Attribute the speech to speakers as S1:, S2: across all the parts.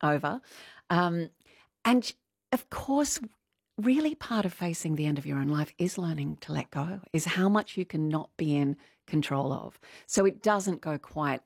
S1: over. Um, and of course, really part of facing the end of your own life is learning to let go, is how much you can not be in control of. So it doesn't go quite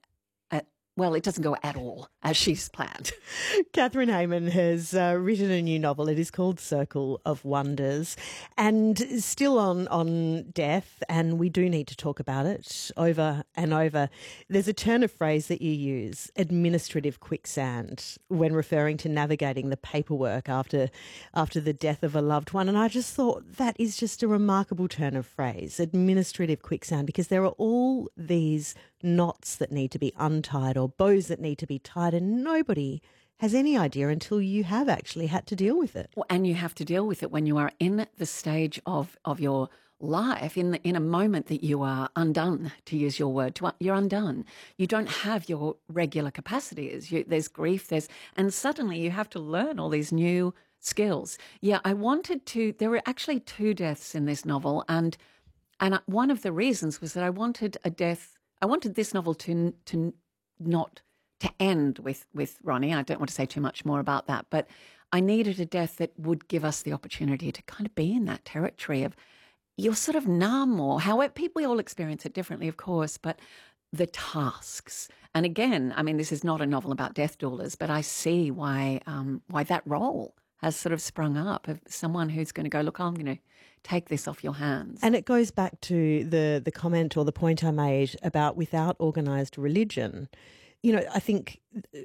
S1: it doesn't go at all as she's planned.
S2: Catherine Hayman has written a new novel. It is called Circle of Wonders, and still on death, and we do need to talk about it over and over. There's a turn of phrase that you use, administrative quicksand, when referring to navigating the paperwork after the death of a loved one, and I just thought that is just a remarkable turn of phrase, administrative quicksand, because there are all these knots that need to be untied or bows that need to be tied, and nobody has any idea until you have actually had to deal with it.
S1: Well, and you have to deal with it when you are in the stage of your life, in a moment that you are undone, to use your word. You're undone. You don't have your regular capacities. There's grief, and suddenly you have to learn all these new skills. Yeah, there were actually 2 deaths in this novel, and one of the reasons was that I wanted this novel to not to end with Ronnie. I don't want to say too much more about that, but I needed a death that would give us the opportunity to kind of be in that territory of you're sort of numb, or however we all experience it differently, of course, but the tasks. And again, I mean, this is not a novel about death doulas, but I see why that role has sort of sprung up of someone who's going to go, look, I'm going to take this off your hands.
S2: And it goes back to the comment or the point I made about without organised religion. You know, I think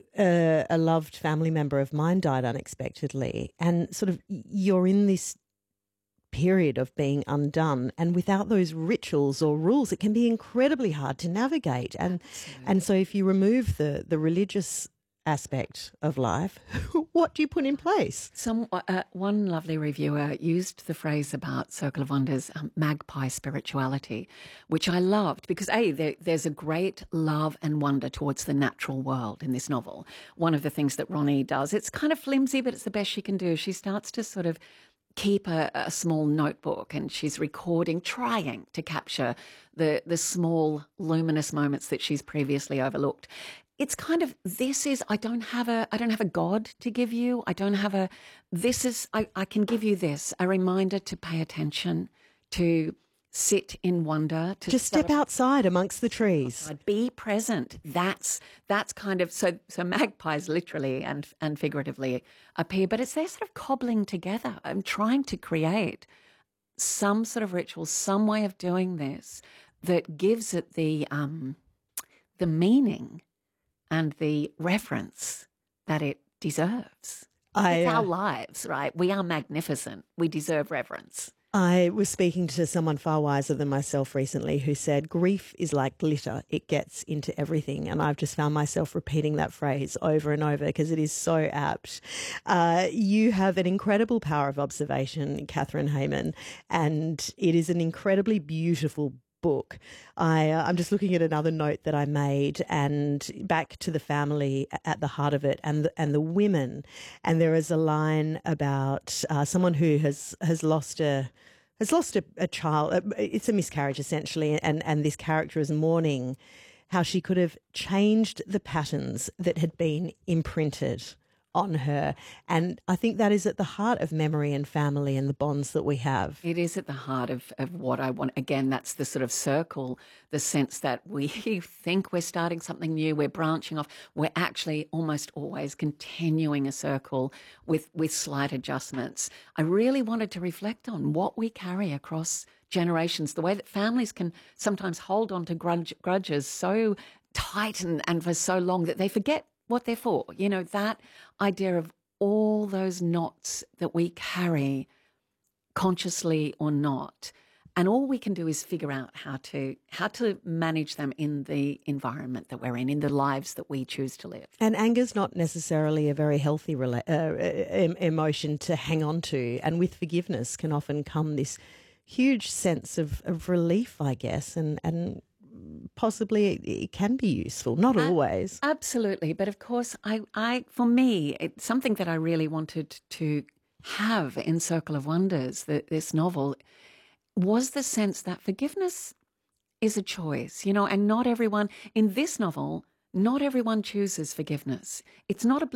S2: a loved family member of mine died unexpectedly, and sort of you're in this period of being undone, and without those rituals or rules, it can be incredibly hard to navigate. And so if you remove the religious aspect of life, what do you put in place?
S1: One lovely reviewer used the phrase about Circle of Wonders, magpie spirituality, which I loved because there's a great love and wonder towards the natural world in this novel. One of the things that Ronnie does, it's kind of flimsy, but it's the best she can do. She starts to sort of keep a small notebook, and she's recording, trying to capture the small luminous moments that she's previously overlooked. It's kind of, I don't have a God to give you. I can give you this, a reminder to pay attention, to sit in wonder, to
S2: just step outside amongst the trees.
S1: Be present. That's kind of, so magpies literally and figuratively appear, but it's their sort of cobbling together. I'm trying to create some sort of ritual, some way of doing this that gives it the meaning and the reference that it deserves. It's our lives, right? We are magnificent. We deserve reverence.
S2: I was speaking to someone far wiser than myself recently who said, grief is like glitter. It gets into everything. And I've just found myself repeating that phrase over and over because it is so apt. You have an incredible power of observation, Catherine Hayman, and it is an incredibly beautiful book. I'm just looking at another note that I made, and back to the family at the heart of it, and the women. And there is a line about someone who has lost a child. It's a miscarriage essentially, and this character is mourning how she could have changed the patterns that had been imprinted on her. And I think that is at the heart of memory and family and the bonds that we have.
S1: It is at the heart of what I want. Again, that's the sort of circle, the sense that we think we're starting something new, we're branching off. We're actually almost always continuing a circle with slight adjustments. I really wanted to reflect on what we carry across generations, the way that families can sometimes hold on to grudges so tight and for so long that they forget what they're for. You know, that idea of all those knots that we carry, consciously or not, and all we can do is figure out how to manage them in the environment that we're in the lives that we choose to live.
S2: And anger's not necessarily a very healthy emotion to hang on to, and with forgiveness can often come this huge sense of relief, I guess, and possibly it can be useful, not always.
S1: Absolutely. But of course, for me, it's something that I really wanted to have in Circle of Wonders, this novel, was the sense that forgiveness is a choice, and not everyone, in this novel, not everyone chooses forgiveness. It's not a